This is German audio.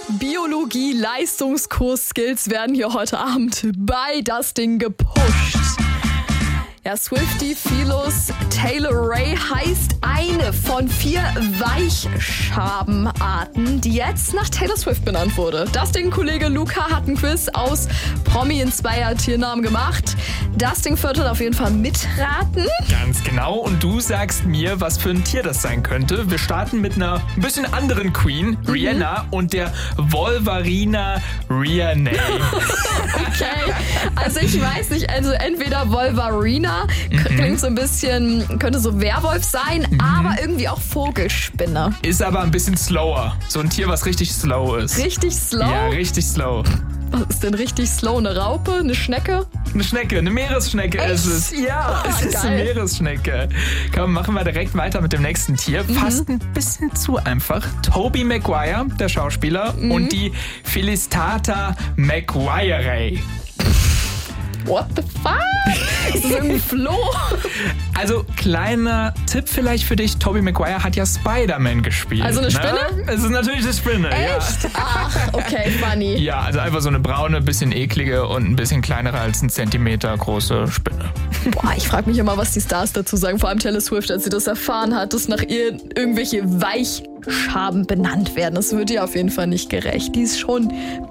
Biologie-Leistungskurs-Skills werden hier heute Abend bei Das Ding gepusht. Ja, Swiftie Philus Taylor Ray heißt eine von 4 Weichschabenarten, die jetzt nach Taylor Swift benannt wurde. Das Ding-Kollege Luca hat ein Quiz aus Promi-Inspired-Tiernamen gemacht. Das Ding wird auf jeden Fall mitraten. Ganz genau. Und du sagst mir, was für ein Tier das sein könnte. Wir starten mit einer ein bisschen anderen Queen, Rihanna, und der Wolverina Rihanna. Okay, also ich weiß nicht, also entweder Wolverina, klingt so ein bisschen, könnte so Werwolf sein, aber irgendwie auch Vogelspinne. Ist aber ein bisschen slower. So ein Tier, was richtig slow ist. Richtig slow? Ja, richtig slow. Was ist denn richtig slow? Eine Raupe? Eine Schnecke? Eine Schnecke, eine Meeresschnecke ist es. Ja, es ist eine Meeresschnecke. Komm, machen wir direkt weiter mit dem nächsten Tier. Fast ein bisschen zu einfach. Tobey Maguire, der Schauspieler, und die Felicitas Maguire. What the fuck? Ist das irgendwie Flo? Also, kleiner Tipp vielleicht für dich. Tobey Maguire hat ja Spider-Man gespielt. Also eine Spinne? Ne? Es ist natürlich eine Spinne. Echt? Ja. Ach, okay, funny. Ja, also einfach so eine braune, bisschen eklige und ein bisschen kleinere als 1 Zentimeter große Spinne. Boah, ich frage mich immer, was die Stars dazu sagen. Vor allem Taylor Swift, als sie das erfahren hat, dass nach ihr irgendwelche Weichschaben benannt werden. Das wird ihr auf jeden Fall nicht gerecht. Die ist schon